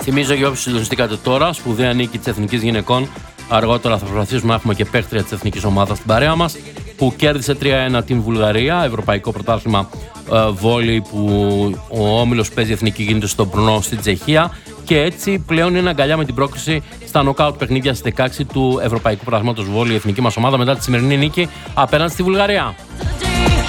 Θυμίζω για όσους συντονιστήκατε τώρα, σπουδαία νίκη της Εθνικής Γυναικών. Αργότερα θα προσπαθήσουμε να έχουμε και παίχτρια της εθνικής ομάδας στην παρέα μας, που κέρδισε 3-1 την Βουλγαρία, ευρωπαϊκό πρωτάθλημα βόλεϊ που ο όμιλος παίζει εθνική, γίνεται στο Μπρνό στην Τσεχία, και έτσι πλέον είναι αγκαλιά με την πρόκριση στα νοκάουτ παιχνίδια στις 16 του Ευρωπαϊκού Πρωταθλήματος Βόλεϊ η εθνική μας ομάδα μετά τη σημερινή νίκη απέναντι στη Βουλγαρία.